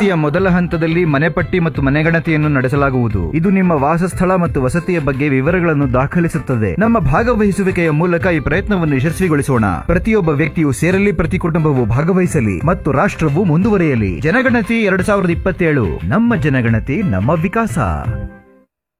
ಜನಗಣತಿಯ ಮೊದಲ ಹಂತದಲ್ಲಿ ಮನೆಪಟ್ಟಿ ಮತ್ತು ಮನೆಗಣತಿಯನ್ನು ನಡೆಸಲಾಗುವುದು. ಇದು ನಿಮ್ಮ ವಾಸಸ್ಥಳ ಮತ್ತು ವಸತಿಯ ಬಗ್ಗೆ ವಿವರಗಳನ್ನು ದಾಖಲಿಸುತ್ತದೆ. ನಮ್ಮ ಭಾಗವಹಿಸುವಿಕೆಯ ಮೂಲಕ ಈ ಪ್ರಯತ್ನವನ್ನು ಯಶಸ್ವಿಗೊಳಿಸೋಣ. ಪ್ರತಿಯೊಬ್ಬ ವ್ಯಕ್ತಿಯು ಸೇರಲಿ, ಪ್ರತಿ ಕುಟುಂಬವು ಭಾಗವಹಿಸಲಿ ಮತ್ತು ರಾಷ್ಟ್ರವು ಮುಂದುವರಿಯಲಿ. ಜನಗಣತಿ 2027, ನಮ್ಮ ಜನಗಣತಿ ನಮ್ಮ ವಿಕಾಸ.